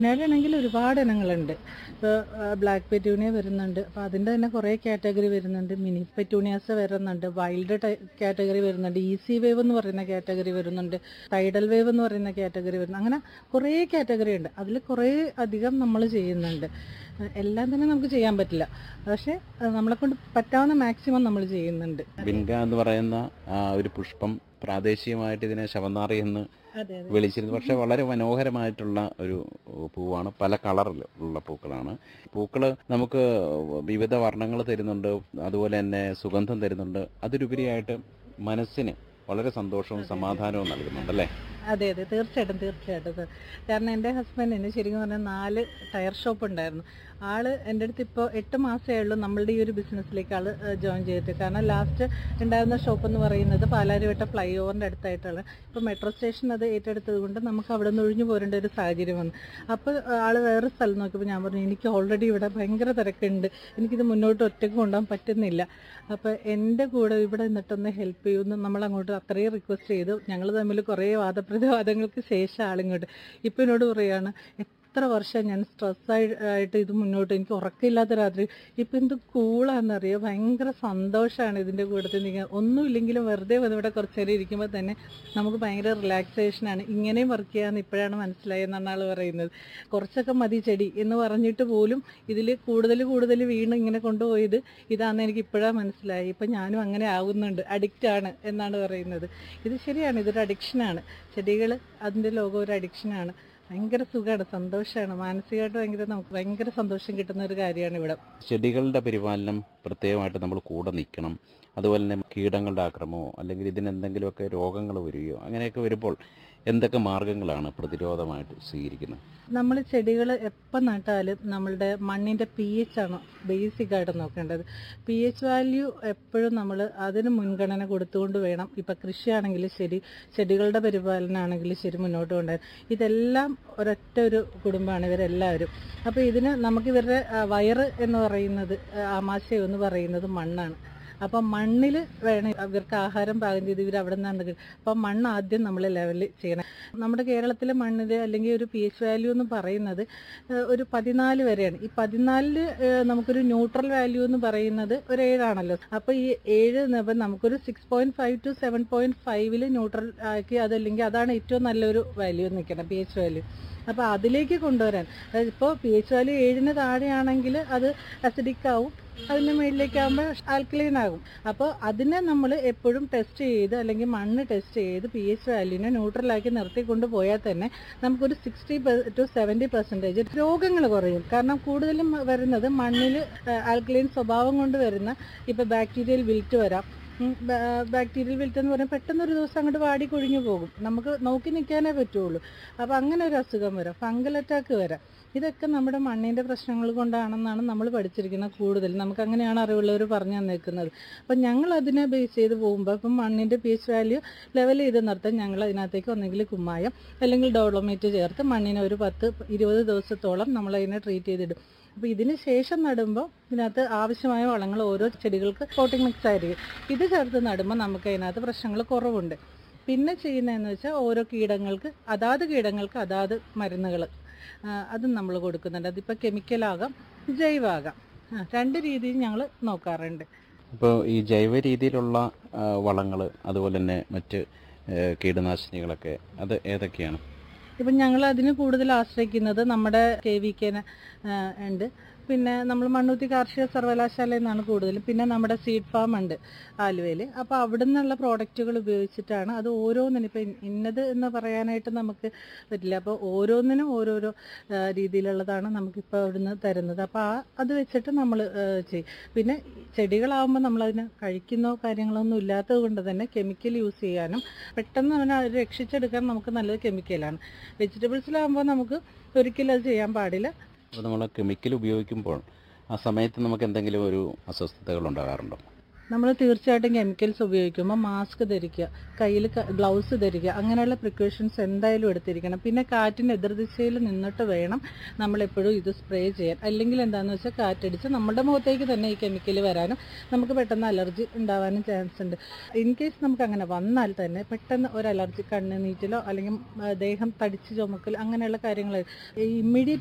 വയനാടാണെങ്കിൽ ഒരുപാട് ഇനങ്ങളുണ്ട്. ഇപ്പോൾ black petunia വരുന്നുണ്ട്. അപ്പോൾ അതിൻ്റെ തന്നെ കുറേ കാറ്റഗറി വരുന്നുണ്ട്. മിനി പെറ്റൂണിയാസ് വരുന്നുണ്ട്. വൈൽഡ് കാറ്റഗറി വരുന്നുണ്ട്. ഈസി വേവ് എന്ന് പറയുന്ന കാറ്റഗറി വരുന്നുണ്ട്. ടൈഡൽ വേവ് എന്ന് പറയുന്ന കാറ്റഗറി വരുന്നു. അങ്ങനെ കുറേ കാറ്റഗറി ഉണ്ട്. അതിൽ കുറേ അധികം നമ്മൾ ചെയ്യുന്നുണ്ട്. എല്ലാം തന്നെ നമുക്ക് ചെയ്യാൻ പറ്റില്ല, പക്ഷേ നമ്മളെ കൊണ്ട് പറ്റാവുന്ന മാക്സിമം നമ്മൾ ചെയ്യുന്നുണ്ട്. ബിൻഗ എന്ന് പറയുന്ന ഒരു പുഷ്പം പ്രാദേശികമായിട്ട് ഇതിനെ ശവന്നാറി എന്ന് അതെ അതെ വിളിച്ചിരുന്നു. പക്ഷെ വളരെ മനോഹരമായിട്ടുള്ള ഒരു പൂവാണ്. പല കളറിലുള്ള പൂക്കളാണ്. പൂക്കൾ നമുക്ക് വിവിധ വർണ്ണങ്ങൾ തരുന്നുണ്ട്, അതുപോലെ തന്നെ സുഗന്ധം തരുന്നുണ്ട്. അതിലുപരിയായിട്ട് മനസ്സിന് വളരെ സന്തോഷവും സമാധാനവും നൽകുന്നുണ്ട് അല്ലേ? അതെ അതെ തീർച്ചയായിട്ടും. കാരണം എൻ്റെ ഹസ്ബൻഡിന് ശരിക്കും പറഞ്ഞാൽ 4 ടയർ ഷോപ്പ് ഉണ്ടായിരുന്നു. ആള് എൻ്റെ അടുത്ത് ഇപ്പോൾ 8 മാസമേ ഉള്ളൂ നമ്മളുടെ ഈ ഒരു ബിസിനസ്സിലേക്ക് ആള് ജോയിൻ ചെയ്തിട്ട്. കാരണം ലാസ്റ്റ് ഉണ്ടായിരുന്ന ഷോപ്പ് എന്ന് പറയുന്നത് പാലാരിവട്ട ഫ്ലൈ ഓവറിൻ്റെ അടുത്തായിട്ടുള്ള, ഇപ്പോൾ മെട്രോ സ്റ്റേഷൻ അത് ഏറ്റെടുത്തത് കൊണ്ട് നമുക്ക് അവിടെ നിന്ന് ഒഴിഞ്ഞു പോരേണ്ട ഒരു സാഹചര്യം വന്നു. അപ്പോൾ ആള് വേറെ സ്ഥലം നോക്കിയപ്പോൾ ഞാൻ പറഞ്ഞു, എനിക്ക് ഓൾറെഡി ഇവിടെ ഭയങ്കര തിരക്കുണ്ട്, എനിക്കിത് മുന്നോട്ട് ഒറ്റയ്ക്ക് കൊണ്ടുപോകാൻ പറ്റുന്നില്ല. അപ്പോൾ എൻ്റെ കൂടെ ഇവിടെ നിന്നിട്ടൊന്ന് ഹെൽപ്പ് ചെയ്യുമെന്ന് നമ്മളങ്ങോട്ട് അത്രയും റിക്വസ്റ്റ് ചെയ്തു. ഞങ്ങൾ തമ്മിൽ കുറേ വാദപ്രതിവാദങ്ങൾക്ക് ശേഷം ആളിങ്ങോട്ട് ഇപ്പോൾ എന്നോട് പറയുകയാണ്, എത്ര വർഷം ഞാൻ സ്ട്രെസ്സായിട്ട് ഇത് മുന്നോട്ട്, എനിക്ക് ഉറക്കമില്ലാത്ത രാത്രി, ഇപ്പം എന്ത് കൂളാണെന്നറിയോ, ഭയങ്കര സന്തോഷമാണ് ഇതിൻ്റെ കൂട്ടത്തിൽ നിൽക്കുക. ഒന്നുമില്ലെങ്കിലും വെറുതെ ഇവിടെ കുറച്ച് നേരം ഇരിക്കുമ്പോൾ തന്നെ നമുക്ക് ഭയങ്കര റിലാക്സേഷനാണ്. ഇങ്ങനെയും വർക്ക് ചെയ്യാമെന്ന് ഇപ്പോഴാണ് മനസ്സിലായെന്നാണ് ആൾ പറയുന്നത്. കുറച്ചൊക്കെ മതി ചെടി എന്ന് പറഞ്ഞിട്ട് പോലും ഇതിൽ കൂടുതൽ വീണ് ഇങ്ങനെ കൊണ്ടുപോയത് ഇതാണെന്ന് എനിക്ക് ഇപ്പോഴാണ് മനസ്സിലായി. ഇപ്പം ഞാനും അങ്ങനെ ആവുന്നുണ്ട്, അഡിക്റ്റാണ് എന്നാണ് പറയുന്നത്. ഇത് ശരിയാണ്, ഇതൊരു അഡിക്ഷനാണ്. ചെടികൾ അതിൻ്റെ ലോകം ഒരു അഡിക്ഷനാണ്. ഭയങ്കര സുഖമാണ്, സന്തോഷമാണ്, മാനസികമായിട്ട് നമുക്ക് ഭയങ്കര സന്തോഷം കിട്ടുന്ന ഒരു കാര്യമാണ് ഇവിടെ. ചെടികളുടെ പരിപാലനം പ്രത്യേകമായിട്ട് നമ്മൾ കൂടെ നിൽക്കണം. അതുപോലെ തന്നെ കീടങ്ങളുടെ ആക്രമമോ അല്ലെങ്കിൽ ഇതിനെന്തെങ്കിലുമൊക്കെ രോഗങ്ങൾ വരികയോ അങ്ങനെയൊക്കെ വരുമ്പോൾ എന്തൊക്കെ മാർഗങ്ങളാണ് പ്രതിരോധമായിട്ട് സ്വീകരിക്കുന്നത്? നമ്മൾ ചെടികൾ എപ്പോൾ നട്ടാലും നമ്മളുടെ മണ്ണിൻ്റെ pH ആണ് ബേസിക്കായിട്ട് നോക്കേണ്ടത്. pH വാല്യൂ എപ്പോഴും നമ്മൾ അതിന് മുൻഗണന കൊടുത്തുകൊണ്ട് വേണം. ഇപ്പം കൃഷിയാണെങ്കിലും ശരി, ചെടികളുടെ പരിപാലനമാണെങ്കിലും ശരി മുന്നോട്ട് കൊണ്ടുവരാൻ. ഇതെല്ലാം ഒരൊറ്റ ഒരു കുടുംബമാണ് ഇവരെല്ലാവരും. അപ്പോൾ ഇതിന് നമുക്ക് ഇവരുടെ വയറ് എന്ന് പറയുന്നത്, ആമാശയം എന്ന് പറയുന്നത് മണ്ണാണ്. അപ്പം മണ്ണിൽ വേണം ഇവർക്ക് ആഹാരം പാകം ചെയ്ത് ഇവർ അവിടെ നിന്നാണ് കിട്ടും. അപ്പം മണ്ണ് ആദ്യം നമ്മൾ ലെവൽ ചെയ്യണം. നമ്മുടെ കേരളത്തിലെ മണ്ണിൽ അല്ലെങ്കിൽ ഒരു pH വാല്യൂ എന്ന് പറയുന്നത് ഒരു 14 വരെയാണ്. ഈ 14 നമുക്കൊരു ന്യൂട്രൽ വാല്യൂ എന്ന് പറയുന്നത് ഒരു 7 ആണല്ലോ. അപ്പോൾ ഈ 7 നമുക്കൊരു 6.5 to 7.5 ന്യൂട്രൽ ആക്കി, അതല്ലെങ്കിൽ അതാണ് ഏറ്റവും നല്ലൊരു വാല്യൂ നിൽക്കണം, pH വാല്യൂ. അപ്പോൾ അതിലേക്ക് കൊണ്ടുവരാൻ, ഇപ്പോൾ pH വാല്യൂ 7 താഴെയാണെങ്കിൽ അത് അസിഡിക് ആവും, അതിൻ്റെ മുകളിലേക്കാകുമ്പോൾ ആൽക്കലൈൻ ആകും. അപ്പോൾ അതിനെ നമ്മൾ എപ്പോഴും ടെസ്റ്റ് ചെയ്ത്, അല്ലെങ്കിൽ മണ്ണ് ടെസ്റ്റ് ചെയ്ത് pH വാല്യൂവിനെ ന്യൂട്രലാക്കി നിർത്തിക്കൊണ്ട് പോയാൽ തന്നെ നമുക്കൊരു 60 to 70% രോഗങ്ങൾ കുറയും. കാരണം കൂടുതലും വരുന്നത് മണ്ണിൽ ആൽക്കലൈൻ സ്വഭാവം കൊണ്ട് വരുന്ന, ഇപ്പോൾ ബാക്ടീരിയൽ വിൽറ്റ് വരാം. ബാക്ടീരിയൽ വിൽറ്റ് എന്ന് പറഞ്ഞാൽ പെട്ടെന്നൊരു ദിവസം അങ്ങോട്ട് വാടി കൊഴിഞ്ഞു പോകും, നമുക്ക് നോക്കി നിൽക്കാനേ പറ്റുള്ളൂ. അപ്പോൾ അങ്ങനെ ഒരു അസുഖം വരാം, ഫംഗൽ അറ്റാക്ക് വരാം. ഇതൊക്കെ നമ്മുടെ മണ്ണിൻ്റെ പ്രശ്നങ്ങൾ കൊണ്ടാണെന്നാണ് നമ്മൾ പഠിച്ചിരിക്കുന്നത്. കൂടുതൽ നമുക്ക് അങ്ങനെയാണ് അറിവുള്ളവർ പറഞ്ഞു തന്നേക്കുന്നത്. അപ്പം ഞങ്ങൾ അതിനെ ബേസ് ചെയ്ത് പോകുമ്പോൾ ഇപ്പം മണ്ണിൻ്റെ pH വാല്യൂ ലെവൽ ചെയ്ത് നിർത്താൻ ഞങ്ങൾ അതിനകത്തേക്ക് ഒന്നെങ്കിൽ കുമ്മായം അല്ലെങ്കിൽ ഡോളോമേറ്റ് ചേർത്ത് മണ്ണിനെ ഒരു 10-20 ദിവസത്തോളം നമ്മളതിനെ ട്രീറ്റ് ചെയ്തിടും. അപ്പോൾ ഇതിന് ശേഷം നടുമ്പോൾ ഇതിനകത്ത് ആവശ്യമായ വളങ്ങൾ ഓരോ ചെടികൾക്ക് പോട്ടിംഗ് മിക്സ് ആയിരിക്കും. ഇത് ചേർത്ത് നടുമ്പോൾ നമുക്ക് അതിനകത്ത് പ്രശ്നങ്ങൾ കുറവുണ്ട്. പിന്നെ ചെയ്യുന്നതെന്ന് വെച്ചാൽ ഓരോ കീടങ്ങൾക്ക് അതാത് മരുന്നുകൾ അതും നമ്മൾ കൊടുക്കുന്നുണ്ട്. അതിപ്പോൾ കെമിക്കലാകാം, ജൈവമാകാം, 2 രീതിയിൽ ഞങ്ങൾ നോക്കാറുണ്ട്. ഇപ്പോൾ ഈ ജൈവ രീതിയിലുള്ള വളങ്ങൾ, അതുപോലെ തന്നെ മറ്റ് കീടനാശിനികളൊക്കെ, അത് ഏതൊക്കെയാണ്? ഇപ്പം ഞങ്ങൾ അതിന് കൂടുതൽ ആശ്രയിക്കുന്നത് നമ്മുടെ KVK ഉണ്ട്, പിന്നെ നമ്മൾ മണ്ണുത്തി കാർഷിക സർവകലാശാലയിൽ നിന്നാണ് കൂടുതലും, പിന്നെ നമ്മുടെ സീഡ് ഫാം ഉണ്ട് ആലുവയിൽ. അപ്പോൾ അവിടെ നിന്നുള്ള പ്രോഡക്റ്റുകൾ ഉപയോഗിച്ചിട്ടാണ് അത് ഓരോന്നിനും, ഇപ്പം ഇന്നത് എന്ന് പറയാനായിട്ട് നമുക്ക് പറ്റില്ല. അപ്പോൾ ഓരോന്നിനും ഓരോരോ രീതിയിലുള്ളതാണ് നമുക്കിപ്പോൾ അവിടുന്ന് തരുന്നത്. അപ്പോൾ അത് വെച്ചിട്ട് നമ്മൾ ചെയ്യും. പിന്നെ ചെടികളാകുമ്പോൾ നമ്മളതിന് കഴിക്കുന്നോ കാര്യങ്ങളോ ഒന്നും ഇല്ലാത്തത് കൊണ്ട് തന്നെ കെമിക്കൽ യൂസ് ചെയ്യാനും പെട്ടെന്ന് അവനെ രക്ഷിച്ചെടുക്കാൻ നമുക്ക് നല്ലത് കെമിക്കലാണ്. വെജിറ്റബിൾസിലാകുമ്പോൾ നമുക്ക് ഒരിക്കലും അത് ചെയ്യാൻ പാടില്ല. അപ്പോൾ നമ്മൾ കെമിക്കൽ ഉപയോഗിക്കുമ്പോൾ ആ സമയത്ത് നമുക്ക് എന്തെങ്കിലും ഒരു അസ്വസ്ഥതകൾ ഉണ്ടാകാറുണ്ടോ? നമ്മൾ തീർച്ചയായിട്ടും കെമിക്കൽസ് ഉപയോഗിക്കുമ്പോൾ മാസ്ക് ധരിക്കുക, കയ്യിൽ ഗ്ലൗസ് ധരിക്കുക, അങ്ങനെയുള്ള പ്രിക്കോഷൻസ് എന്തായാലും എടുത്തിരിക്കണം. പിന്നെ കാറ്റിൻ്റെ എതിർദിശയിൽ നിന്നിട്ട് വേണം നമ്മളെപ്പോഴും ഇത് സ്പ്രേ ചെയ്യാൻ. അല്ലെങ്കിൽ എന്താണെന്ന് വെച്ചാൽ കാറ്റടിച്ച് നമ്മുടെ മുഖത്തേക്ക് തന്നെ ഈ കെമിക്കൽ വരാനും നമുക്ക് പെട്ടെന്ന് അലർജി ഉണ്ടാവാനും ചാൻസ് ഉണ്ട്. ഇൻ കേസ് നമുക്ക് അങ്ങനെ വന്നാൽ തന്നെ പെട്ടെന്ന് ഒരു അലർജി, കണ്ണ് നീറ്റലോ അല്ലെങ്കിൽ ദേഹം തടിച്ച് ചുമക്കൽ അങ്ങനെയുള്ള കാര്യങ്ങൾ, ഇമ്മീഡിയറ്റ്